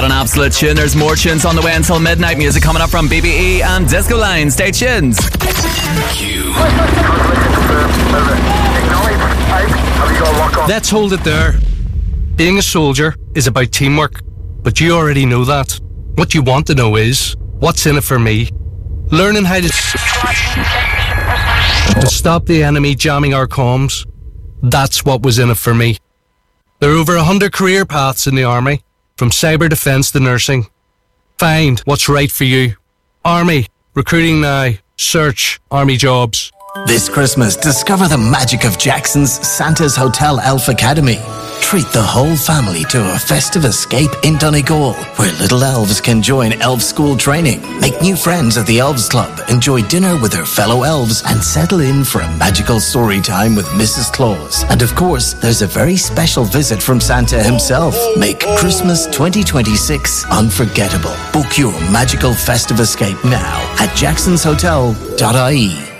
An absolute tune. There's more tunes on the way until midnight. Music coming up from BBE and Disco Line. Stay tuned. Let's hold it there. Being a soldier is about teamwork, but you already know that. What you want to know is, what's in it for me? Learning how to stop the enemy jamming our comms. That's what was in it for me. There are over 100 career paths in the Army, from cyber defence to nursing. Find what's right for you. Army, recruiting now. Search Army jobs. This Christmas, discover the magic of Jackson's Santa's Hotel Elf Academy. Treat the whole family to a festive escape in Donegal, where little elves can join elf school training, make new friends at the Elves Club, enjoy dinner with their fellow elves, and settle in for a magical story time with Mrs. Claus. And of course, there's a very special visit from Santa himself. Make Christmas 2026 unforgettable. Book your magical festive escape now at jacksonshotel.ie.